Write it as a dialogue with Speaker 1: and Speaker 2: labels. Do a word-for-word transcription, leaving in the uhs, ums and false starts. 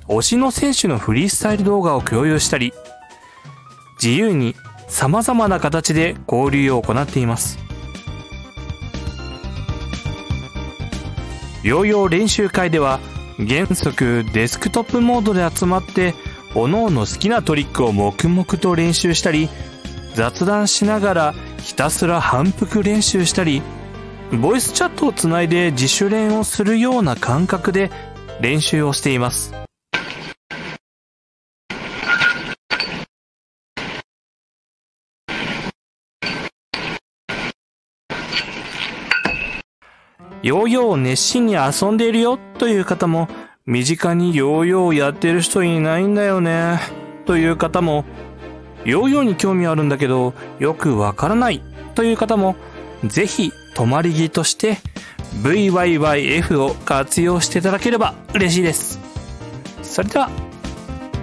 Speaker 1: 推しの選手のフリースタイル動画を共有したり、自由に様々な形で交流を行っています。ヨーヨー練習会では原則デスクトップモードで集まって各々好きなトリックを黙々と練習したり、雑談しながらひたすら反復練習したり、ボイスチャットをつないで自主練をするような感覚で練習をしています。ヨーヨーを熱心に遊んでいるよという方も、身近にヨーヨーをやってる人いないんだよねという方も、ヨーヨーに興味あるんだけどよくわからないという方も、ぜひ泊まり木として ブイワイワイエフ を活用していただければ嬉しいです。それでは。